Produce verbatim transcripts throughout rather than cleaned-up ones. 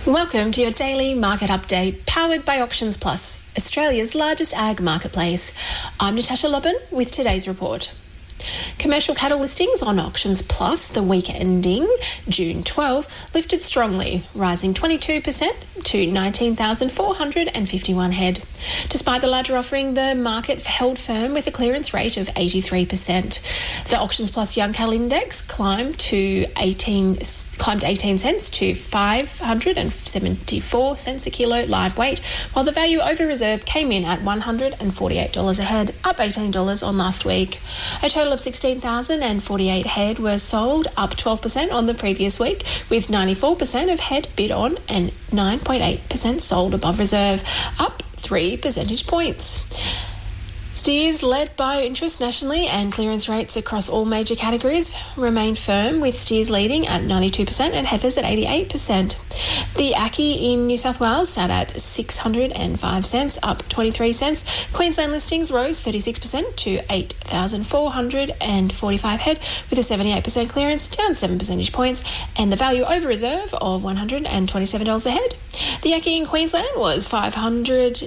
Welcome to your daily market update, powered by Auctions Plus, Australia's largest ag marketplace. I'm Natasha Lobban with today's report. Commercial cattle listings on Auctions Plus the week ending June twelfth lifted strongly, rising twenty-two percent to nineteen thousand four hundred fifty-one head. Despite the larger offering, the market held firm with a clearance rate of eighty-three percent. The Auctions Plus Young Cattle Index climbed to eighteen climbed eighteen cents to five hundred seventy-four cents a kilo live weight, while the value over reserve came in at one hundred forty-eight dollars a head, up eighteen dollars on last week. A total of sixteen thousand forty-eight head were sold, up twelve percent on the previous week, with ninety-four percent of head bid on and nine point eight percent sold above reserve, up three percentage points. Steers led by interest nationally, and clearance rates across all major categories remained firm, with steers leading at ninety-two percent and heifers at eighty-eight percent. The Ackee in New South Wales sat at six hundred five cents, up twenty-three cents. Queensland listings rose thirty-six percent to eight thousand four hundred forty-five head, with a seventy-eight percent clearance, down seven percentage points, and the value over reserve of one hundred twenty-seven dollars a head. The Ackee in Queensland was five hundred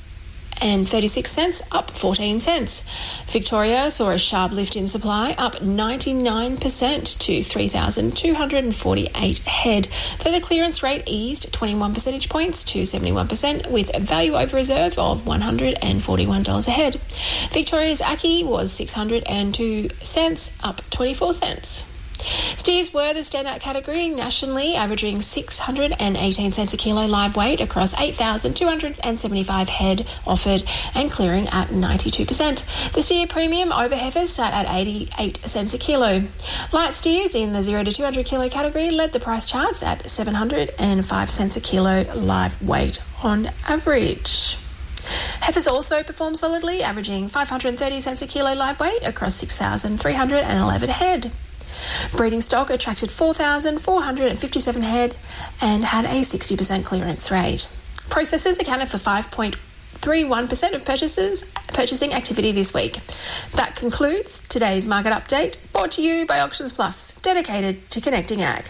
and thirty-six cents, up fourteen cents. Victoria saw a sharp lift in supply, up ninety-nine percent to three thousand two hundred forty-eight head, though the clearance rate eased twenty-one percentage points to seventy-one percent, with a value over reserve of one hundred forty-one dollars a head. Victoria's Ackee was six hundred two cents, up twenty-four cents. Steers were the standout category nationally, averaging six hundred eighteen cents a kilo live weight across eight thousand two hundred seventy-five head offered and clearing at ninety-two percent. The steer premium over heifers sat at eighty-eight cents a kilo. Light steers in the zero to two hundred kilo category led the price charts at seven hundred five cents a kilo live weight on average. Heifers also performed solidly, averaging five hundred thirty cents a kilo live weight across six thousand three hundred eleven head. Breeding stock attracted four thousand four hundred fifty-seven head and had a sixty percent clearance rate. Processors accounted for five point three one percent of purchases, purchasing activity this week. That concludes today's market update, brought to you by Auctions Plus, dedicated to connecting ag.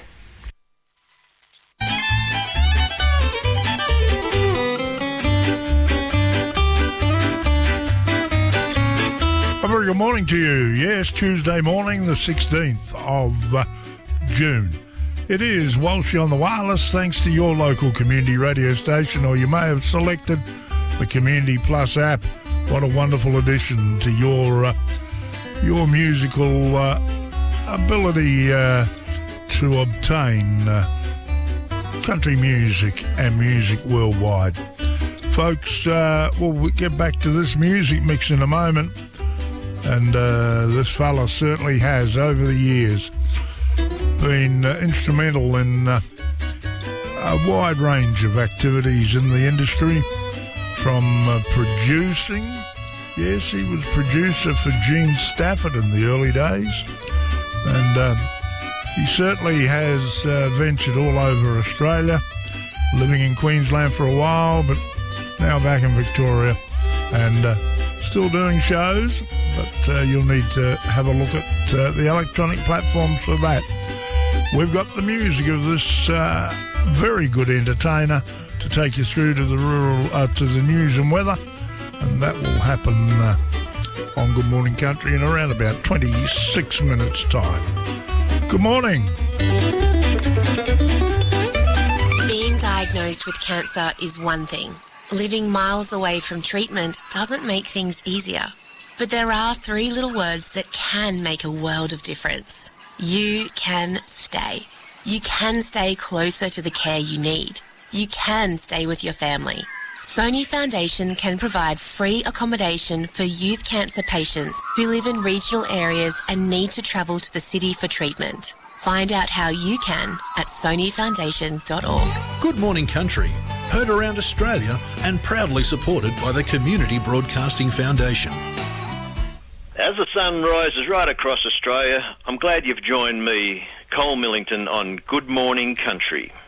A very good morning to you. Yes, Tuesday morning, the sixteenth of uh, June. It is Walshy on the Wireless, thanks to your local community radio station, or you may have selected the Community Plus app. What a wonderful addition to your uh, your musical uh, ability uh, to obtain uh, country music and music worldwide. Folks, uh, we'll get back to this music mix in a moment. And uh, this fella certainly has, over the years, been uh, instrumental in uh, a wide range of activities in the industry, from uh, producing. Yes, he was producer for Gene Stafford in the early days. And uh, he certainly has uh, ventured all over Australia, living in Queensland for a while, but now back in Victoria, and uh, still doing shows. But uh, you'll need to have a look at uh, the electronic platforms for that. We've got the music of this uh, very good entertainer to take you through to the rural, uh, to the news and weather, and that will happen uh, on Good Morning Country in around about twenty-six minutes' time. Good morning. Being diagnosed with cancer is one thing. Living miles away from treatment doesn't make things easier. But there are three little words that can make a world of difference. You can stay. You can stay closer to the care you need. You can stay with your family. Sony Foundation can provide free accommodation for youth cancer patients who live in regional areas and need to travel to the city for treatment. Find out how you can at sony foundation dot org. Good Morning Country, heard around Australia and proudly supported by the Community Broadcasting Foundation. As the sun rises right across Australia, I'm glad you've joined me, Cole Millington, on Good Morning Country.